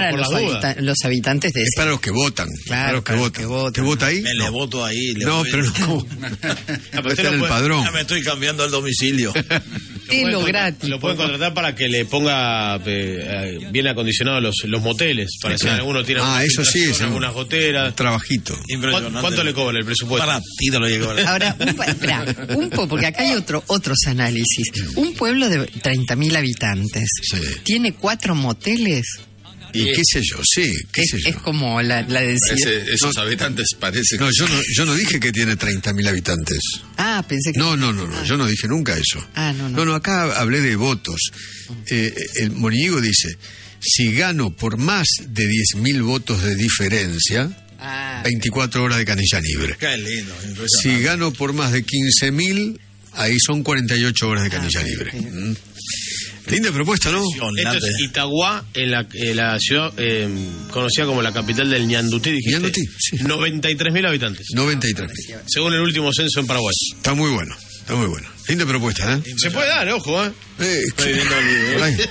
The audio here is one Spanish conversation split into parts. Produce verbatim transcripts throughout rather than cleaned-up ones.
para por los, la duda. habita- los habitantes de Es ese. para los que votan. Claro, para los que para los votan. que votan. ¿Te vota ahí? Me le voto ahí. Le No, voy- pero no. ¿Cómo? pero Está usted en lo el puede- padrón. Ya me estoy cambiando el domicilio. Te lo pueden- gratis. Lo pueden contratar para que le ponga eh, eh, bien acondicionados los, los moteles. Para si claro. alguno tiene Ah, alguna eso sí, filtración, es un- algunas goteras. Trabajito. Impresionante. ¿Cuánto le cobra el presupuesto? Para ti te lo llego a Ahora, un, pa- esperá, un po, porque acá hay otro, otros análisis. Un pueblo de treinta mil habitantes Sí. tiene cuatro moteles. Y qué sé yo, sí, qué Es, sé yo. es como la, la decía. Ese- esos habitantes parece que... No, yo no, yo no dije que tiene treinta mil habitantes. Ah, pensé que. No, no, no, no, yo no dije nunca eso. Ah, no, no. No, no, acá hablé de votos. Eh, el Morilligo dice, si gano por más de diez mil votos de diferencia, Ah, veinticuatro horas de canilla libre. Qué lindo. impresionante. Si gano por más de quince mil, ahí son cuarenta y ocho horas de canilla Ah, libre. sí. Mm. Linda propuesta, ¿no? Esto es Itagua, en la, en la ciudad eh, conocida como la capital del Ñandutí, dijiste. Ñandutí, sí. noventa y tres mil habitantes, noventa y tres mil. según el último censo en Paraguay. Está muy bueno, está muy bueno. Linda propuesta, ¿eh? Se puede dar, ojo, ¿eh? Eh, Estoy viendo el video. Ay,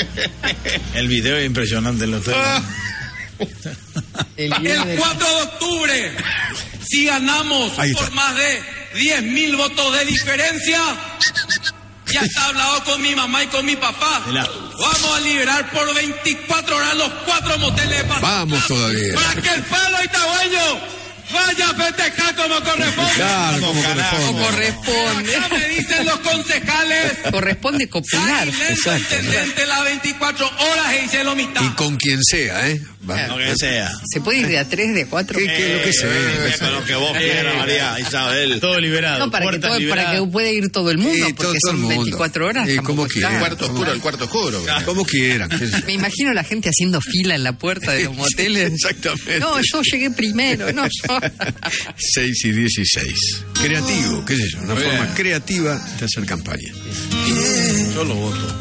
El video es impresionante. Lo estoy viendo. el video de- El cuatro de octubre, si ganamos Ahí está. por más de diez mil votos de diferencia, ya está hablado con mi mamá y con mi papá. Mirá. Vamos a liberar por veinticuatro horas los cuatro moteles de paz. Vamos todavía. Para que el pueblo itagüeño vaya a festejar como corresponde. Claro, como No corresponde. corresponde. Acá me dicen los concejales. Corresponde copular. Exacto. Intendente las veinticuatro horas e hice lo mitad. Y con quien sea, ¿eh? Va. Lo que sea. Se puede ir de a tres, de a cuatro. ¿Qué, qué es lo que se ve? Eh, con lo que vos quieras, María Isabel. Todo liberado. No, para que, puertas todo, para liberadas. que pueda ir todo el mundo, Sí, todo- porque todo el son mundo. veinticuatro horas. Sí, tampoco como está. quiera. El cuarto oscuro, el cuarto oscuro. Como quieran. qué sé yo. Me imagino la gente haciendo fila en la puerta de los moteles. Exactamente. No, yo llegué primero, no yo. seis y dieciséis. Creativo, qué sé yo, una Muy forma bien. creativa de hacer campaña. Yo lo voto.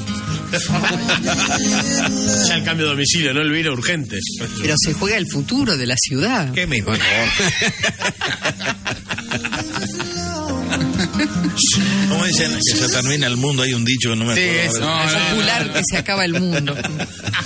Ya el cambio de domicilio, no el vino urgente. Pero se juega el futuro de la ciudad. ¿Qué me importa? ¿Cómo dicen que se termina el mundo? Hay un dicho que no me Sí, acuerdo. eso. No, no, Popular que se acaba el mundo.